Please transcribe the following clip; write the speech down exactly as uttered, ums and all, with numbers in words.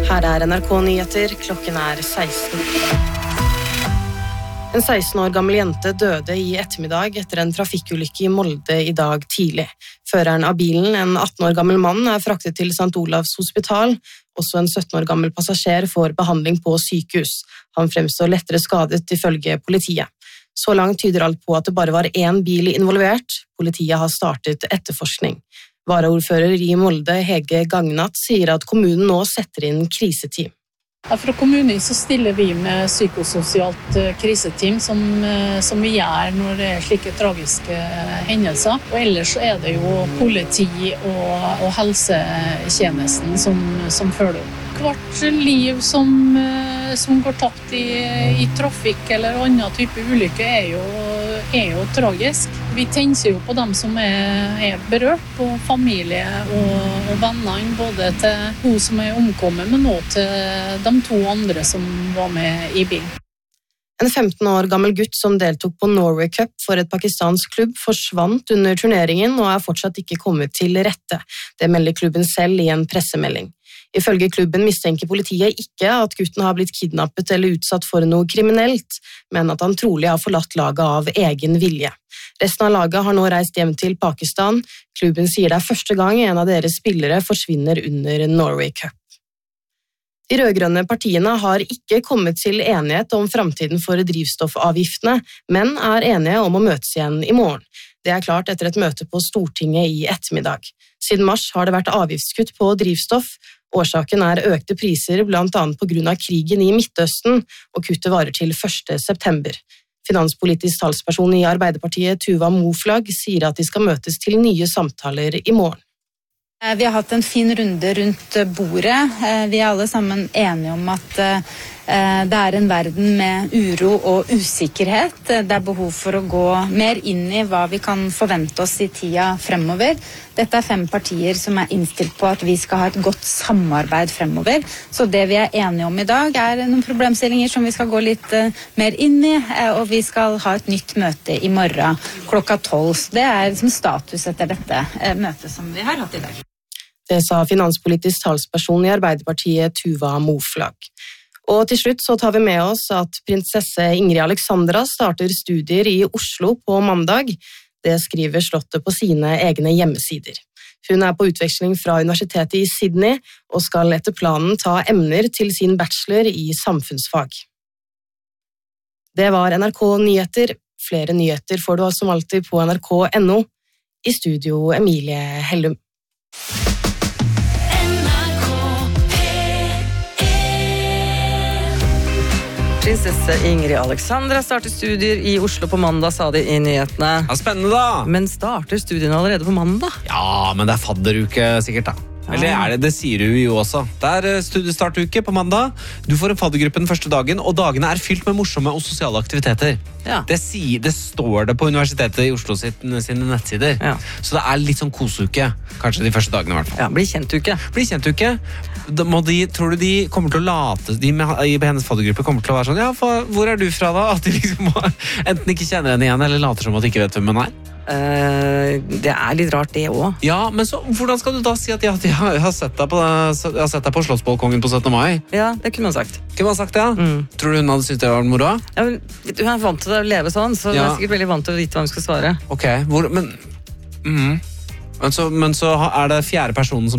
Her er N R K Nyheter, klokken er seksten. En seksten år gammel jente døde i ettermiddag etter en trafikkulykke i Molde i dag tidlig. Føreren av bilen, en atten år gammel mann, er fraktet til Sankt Olavs hospital. Også en sytten år gammel passasjer får behandling på sykehus. Han fremstår lettere skadet ifølge politiet. Så langt tyder alt på at det bare var én bil involvert. Politiet har startet etterforskning. Varaordfører i Molde, Hege Gagnat, sier at kommunen nå setter inn kriseteam. Fra kommunen så stiller vi med psykososialt kriseteam som, som vi gjør når det er slike tragiske hendelser. Og ellers så er det jo politi og, og helsetjenesten som, som følger opp. Hvert liv som, som går tapt i, i trafikk eller annen type ulykke er jo, er jo tragisk. Vi tenker jo på dem som er, er berørt, på familie og, og vennene, både til hun som er omkommet, men også til de to andre som var med i bilen. En femten år gammel gutt som deltok på Norway Cup for et pakistansk klubb forsvant under turneringen og er fortsatt ikke kommet til rette. Det melder klubben selv i en pressemelding. Ifølge klubben mistenker politiet ikke at gutten har blitt kidnappet eller utsatt for noe kriminelt, men at han trolig har forlatt laget av egen vilje. Resten av laget har nå reist hjem til Pakistan. Klubben sier det er første gang en av deres spillere forsvinner under Norway Cup. De rødgrønne partiene har ikke kommet til enighet om fremtiden for drivstoffavgiftene, men er enige om å møtes igjen i morgen. Det er klart etter et møte på Stortinget i ettermiddag. Siden mars har det vært avgiftskutt på drivstoff. Årsaken er økte priser blant annet på grunn av krigen i Midtøsten, og kuttet varer til første september. Finanspolitisk talsperson i Arbeiderpartiet, Tuva Moflag, sier at de skal møtes til nye samtaler i morgen. Vi har hatt en fin runde rundt bordet. Vi er alle sammen enige om at det er en verden med uro og usikkerhet. Det er behov for å gå mer inn i hva vi kan forvente oss i tida fremover. Dette er fem partier som er innstilt på at vi skal ha et godt samarbeid fremover. Så det vi er enige om i dag er noen problemstillinger som vi skal gå litt mer inn i, og vi skal ha et nytt møte i morgen klokka tolv. Det er som status etter dette møtet som vi har hatt i dag. Det sa finanspolitisk talsperson i Arbeiderpartiet, Tuva Moflag. Og til slutt så tar vi med oss at prinsesse Ingrid Alexandra starter studier i Oslo på mandag. Det skriver Slottet på sine egne hjemmesider. Hun er på utveksling fra universitetet i Sydney og skal etter planen ta emner til sin bachelor i samfunnsfag. Det var N R K Nyheter. Flere nyheter får du som alltid på N R K punktum N O. I studio Emilie Hellum. Prinsesse Ingrid Alexandra starter studier i Oslo på mandag, sa de i nyhetene. Ja, spennende da! Men starter studiene allerede på mandag? Ja, men det er fadderuke sikkert da. Eller det er det, det sier du jo også. Det er studiestartuke på mandag. Du får en faddergruppe den første dagen, og dagene er fylt med morsomme og sosiale aktiviteter. Ja. Det, sier, det står det på Universitetet i Oslo sine nettsider. Ja. Så det er litt sånn koseuke, kanskje de første dagene i hvert fall. Ja, blir kjentuke. Blir kjentuke. Da må de, tror du de kommer til å late, de med, i hennes faddergruppe kommer til å være sånn, ja, for, hvor er du fra da? At de liksom må, enten ikke kjenner henne igjen, eller later som at de ikke vet hvem hun er. Uh, det er litt rart det også. Ja, men så, hvordan skal du da si at jeg, jeg har sett deg på, jeg har sett deg på Slottsbalkongen på syttende mai? Ja, det kunne man sagt. Kunne man sagt det, ja? Mm. Tror du hun hadde syntes det var moro? Ja, men, hun er vant til å leve sånn, så ja. Hun er sikkert veldig vant til å vite hva hun skal svare. Ok, hvor, men, mm, men, så, men så er det fjerde personen som